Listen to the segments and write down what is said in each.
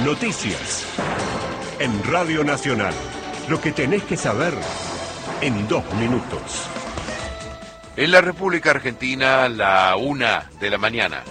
Noticias. En Radio Nacional. Lo que tenés que saber en 2 minutos. En la República Argentina, la 1 de la mañana.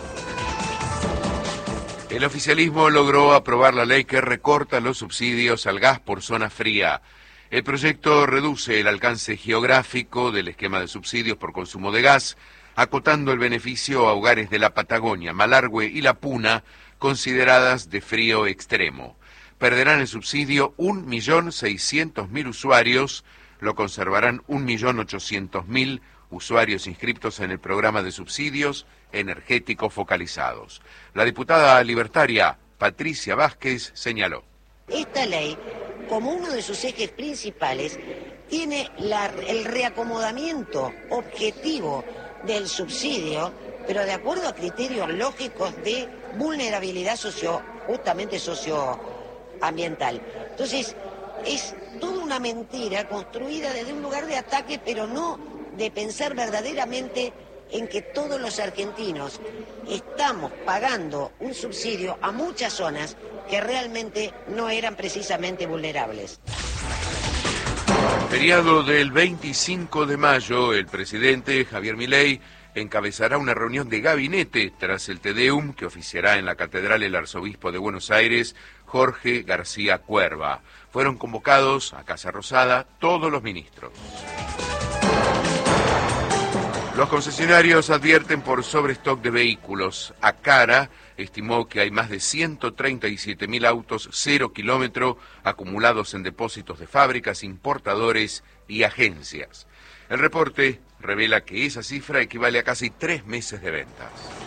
El oficialismo logró aprobar la ley que recorta los subsidios al gas por zona fría. El proyecto reduce el alcance geográfico del esquema de subsidios por consumo de gas, acotando el beneficio a hogares de la Patagonia, Malargüe y La Puna, consideradas de frío extremo. Perderán el subsidio 1.600.000 usuarios, lo conservarán 1.800.000 usuarios inscriptos en el programa de subsidios energéticos focalizados. La diputada libertaria Patricia Vázquez señaló. Esta ley, como uno de sus ejes principales, tiene el reacomodamiento objetivo del subsidio, pero de acuerdo a criterios lógicos de vulnerabilidad justamente socioambiental. Entonces, es toda una mentira construida desde un lugar de ataque, pero no de pensar verdaderamente en que todos los argentinos estamos pagando un subsidio a muchas zonas que realmente no eran precisamente vulnerables. Feriado del 25 de mayo, el presidente Javier Milei encabezará una reunión de gabinete tras el Te Deum que oficiará en la Catedral el arzobispo de Buenos Aires, Jorge García Cuerva. Fueron convocados a Casa Rosada todos los ministros. Los concesionarios advierten por sobrestock de vehículos. Acara estimó que hay más de 137.000 autos 0 kilómetro acumulados en depósitos de fábricas, importadores y agencias. El reporte revela que esa cifra equivale a casi 3 meses de ventas.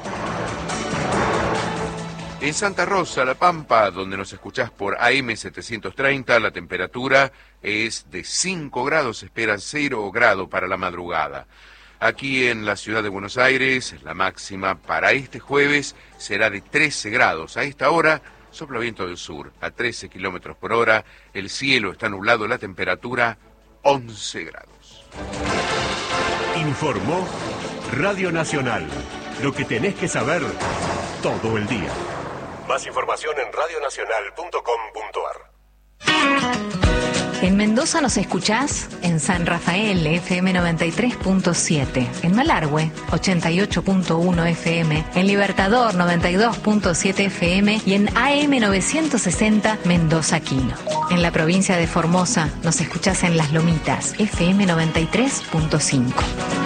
En Santa Rosa, La Pampa, donde nos escuchás por AM 730, la temperatura es de 5 grados, se espera 0 grado para la madrugada. Aquí en la ciudad de Buenos Aires, la máxima para este jueves será de 13 grados. A esta hora, sopla viento del sur, a 13 kilómetros por hora. El cielo está nublado, la temperatura 11 grados. Informó Radio Nacional. Lo que tenés que saber todo el día. Más información en radionacional.com.ar. En Mendoza nos escuchás en San Rafael, FM 93.7, en Malargüe, 88.1 FM, en Libertador, 92.7 FM y en AM 960, Mendoza Quino. En la provincia de Formosa nos escuchás en Las Lomitas, FM 93.5.